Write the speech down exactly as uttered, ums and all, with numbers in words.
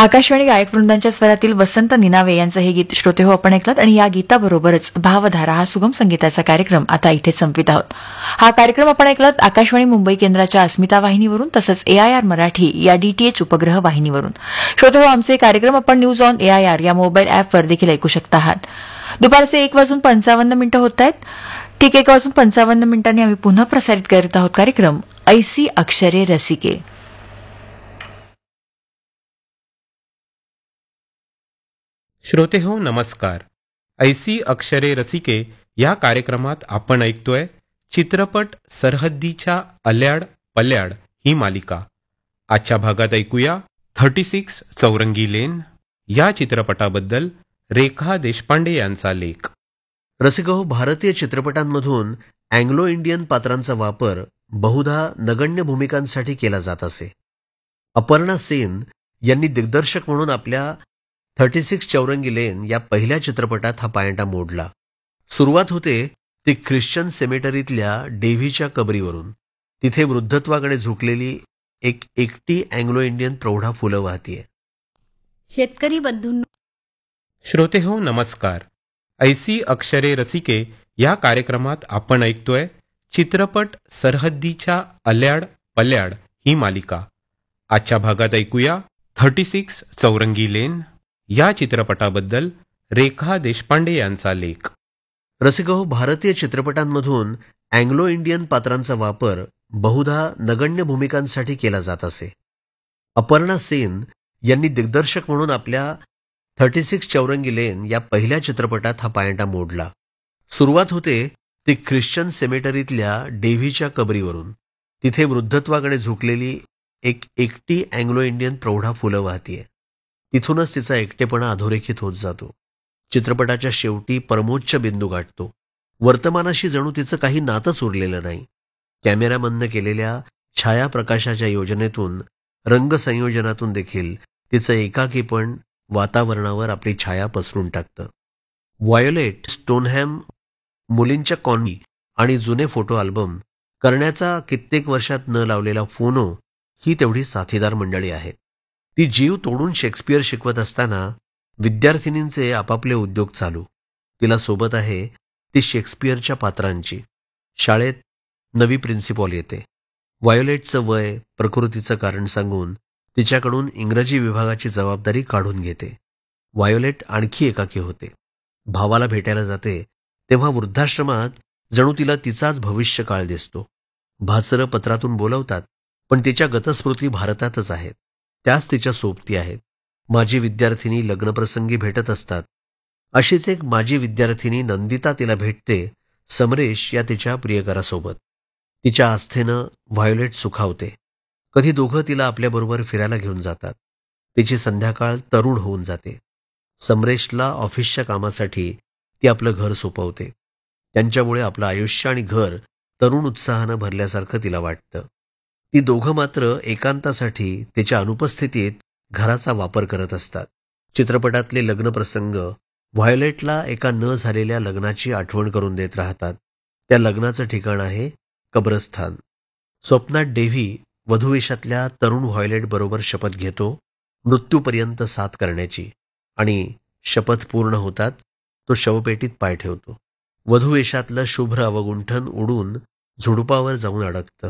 आकाशवाणी गायक वृंदांच्या स्वरातील वसंत निनावे यांचं हे गीत श्रोते हो आपण ऐकलात आणि या गीताबरोबरच भावधारा हा सुगम संगीताचा कार्यक्रम आता इथे संपवित आहोत. हा कार्यक्रम आपण ऐकलात आकाशवाणी मुंबई केंद्राच्या अस्मिता वाहिनीवरून तसंच एआयआर मराठी या डीटीएच उपग्रह वाहिनीवरून. श्रोते हो आमचे कार्यक्रम आपण न्यूज ऑन एआयआर या मोबाईल ॲपवर देखील ऐकू शकता आहात. दुपारचे एक वाजून पंचावन्न मिनिटं होत आहेत. ठीक एक वाजून पंचावन्न मिनिटांनी आम्ही पुन्हा प्रसारित करत आहोत कार्यक्रम ऐसी अक्षरे रसिके. श्रोते हो नमस्कार. ऐसी अक्षरे रसिके या कार्यक्रमात आपण ऐकतोय चित्रपट सरहद्दीच्या अल्याड पल्याड ही मालिका. आजच्या भागात ऐकूया थर्टी सिक्स चौरंगी लेन या चित्रपटाबद्दल रेखा देशपांडे यांचा लेख. रसिको, भारतीय चित्रपटांमधून अँग्लो इंडियन पात्रांचा वापर बहुधा नगण्य भूमिकांसाठी केला जात असे. अपर्णा सेन यांनी दिग्दर्शक म्हणून आपल्या थर्टी सिक्स चौरंगी लेन या पहिल्या चित्रपटात हा पायंडा मोडला. सुरुवात होते ती ख्रिश्चन सेमेटरीतल्या डेव्हीच्या कबरीवरून. तिथे वृद्धत्वाकडे झुकलेली एक एकटी अँग्लो इंडियन प्रौढा फुलं वाहतीये. शेतकरी बंधूंनो, श्रोते हो नमस्कार. ऐसी अक्षरे रसिके या कार्यक्रमात आपण ऐकतोय चित्रपट सरहद्दीच्या अल्याड पल्याड ही मालिका. आजच्या भागात ऐकूया थर्टी सिक्स चौरंगी लेन या चित्रपटाबद्दल रेखा देशपांडे यांचा लेख. रसिको, भारतीय चित्रपटांमधून अँग्लो इंडियन पात्रांचा वापर बहुधा नगण्य भूमिकांसाठी केला जात असे. अपर्णा सेन यांनी दिग्दर्शक म्हणून आपल्या थर्टी सिक्स चौरंगी लेन या पहिल्या चित्रपटात हा पायंडा मोडला. सुरुवात होते ती ख्रिश्चन सेमेटरीतल्या डेव्हीच्या कबरीवरून. तिथे वृद्धत्वाकडे झुकलेली एक एकटी अँग्लो इंडियन प्रौढा फुलं वाहतीये. तिथूनच तिचा एकटेपणा अधोरेखित होत जातो. चित्रपटाच्या शेवटी परमोच्च बिंदू गाठतो. वर्तमानाशी जणू तिचं काही नातंच उरलेलं नाही. कॅमेरामननं केलेल्या छायाप्रकाशाच्या योजनेतून रंगसंयोजनातून देखील तिचं एकाकीपण वातावरणावर आपली छाया पसरून टाकतं. व्हायोलेट स्टोनहॅम मुलींच्या कॉन्वी आणि जुने फोटो अल्बम करण्याचा कित्येक वर्षात न लावलेला फोनो ही तेवढी साथीदार मंडळी आहेत. ती जीव तोडून शेक्सपियर शिकवत असताना विद्यार्थिनींचे आपापले उद्योग चालू. तिला सोबत आहे ती शेक्सपियरच्या पात्रांची. शाळेत नवी प्रिन्सिपॉल येते. व्हायोलेटचं वय प्रकृतीचं कारण सांगून तिच्याकडून इंग्रजी विभागाची जबाबदारी काढून घेते. व्हायोलेट आणखी एकाकी होते. भावाला भेटायला जाते तेव्हा वृद्धाश्रमात जणू तिला तिचाच भविष्यकाळ दिसतो. भासरं पत्रातून बोलवतात, पण तिच्या गतस्मृती भारतातच आहेत. त्याच तिच्या सोबती आहेत. माजी विद्यार्थिनी लग्नप्रसंगी भेटत असतात. अशीच एक माजी विद्यार्थिनी नंदिता तिला भेटते समरेश या तिच्या प्रियकरासोबत. तिच्या आस्थेनं व्हायोलेट सुखावते. कधी दोघं तिला आपल्याबरोबर फिरायला घेऊन जातात. तिची संध्याकाळ तरुण होऊन जाते. समरेशला ऑफिसच्या कामासाठी ती आपलं घर सोपवते. त्यांच्यामुळे आपलं आयुष्य आणि घर तरुण उत्साहानं भरल्यासारखं तिला वाटतं. ती दोघं मात्र एकांतासाठी तिच्या अनुपस्थितीत घराचा वापर करत असतात. चित्रपटातले लग्नप्रसंग व्हायोलेटला एका न झालेल्या लग्नाची आठवण करून देत राहतात. त्या लग्नाचं ठिकाण आहे कब्रस्थान. स्वप्नात डेव्ही वधूवेशातल्या तरुण व्हायोलेट बरोबर शपथ घेतो मृत्यूपर्यंत साथ करण्याची, आणि शपथ पूर्ण होतात तो शवपेटीत पाय ठेवतो. वधूवेशातलं शुभ्र अवगुंठन उडून झुडुपावर जाऊन अडकतं.